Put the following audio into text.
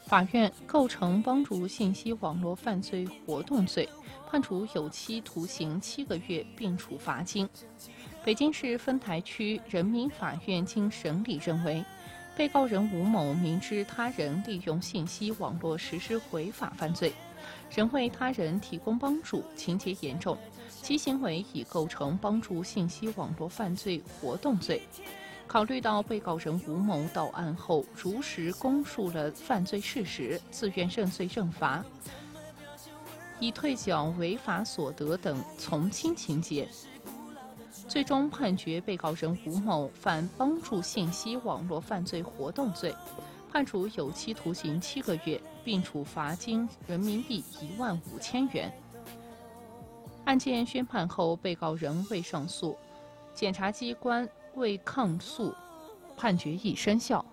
法院构成帮助信息网络犯罪活动罪，判处有期徒刑7个月，并处罚金。北京市丰台区人民法院经审理认为，被告人吴某明知他人利用信息网络实施违法犯罪，仍为他人提供帮助，情节严重，其行为已构成帮助信息网络犯罪活动罪。考虑到被告人吴某到案后如实供述了犯罪事实，自愿认罪认罚，已退缴违法所得等从轻情节，最终判决被告人吴某犯帮助信息网络犯罪活动罪，判处有期徒刑7个月，并处罚金人民币15000元。案件宣判后，被告人未上诉，检察机关未抗诉，判决已生效。